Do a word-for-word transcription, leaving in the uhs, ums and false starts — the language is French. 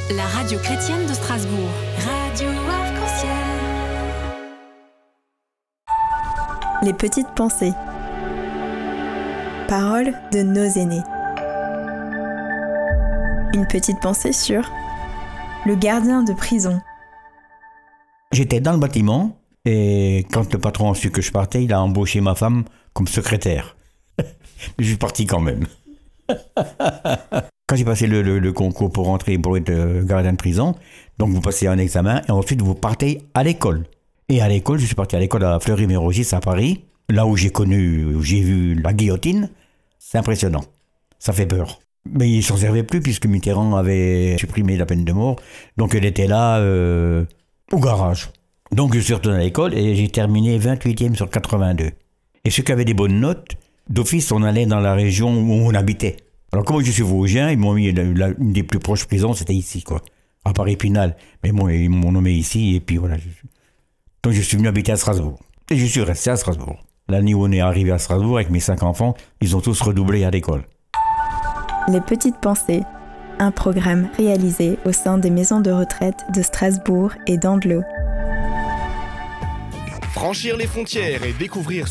La radio chrétienne de Strasbourg. Radio Arc-en-Ciel. Les petites pensées. Paroles de nos aînés. Une petite pensée sur le gardien de prison. J'étais dans le bâtiment et quand le patron a su que je partais, il a embauché ma femme comme secrétaire. Je suis parti quand même. Quand j'ai passé le, le, le concours pour rentrer pour être euh, gardien de prison, donc vous passez un examen et ensuite vous partez à l'école. Et à l'école, je suis parti à l'école à Fleury-Mérogis à Paris, là où j'ai connu, où j'ai vu la guillotine. C'est impressionnant, ça fait peur. Mais il ne s'en servait plus puisque Mitterrand avait supprimé la peine de mort, donc elle était là euh, au garage. Donc je suis retourné à l'école et j'ai terminé vingt-huitième sur quatre-vingt-deux. Et ceux qui avaient des bonnes notes, d'office on allait dans la région où on habitait. Alors comme je suis vosgien, ils m'ont mis la, la, une des plus proches prisons, c'était ici quoi, à Paris-Pinal. Mais bon, ils m'ont nommé ici et puis voilà. Je... Donc je suis venu habiter à Strasbourg. Et je suis resté à Strasbourg. L'année où on est arrivé à Strasbourg avec mes cinq enfants, ils ont tous redoublé à l'école. Les petites pensées, un programme réalisé au sein des maisons de retraite de Strasbourg et d'Andelot. Franchir les frontières et découvrir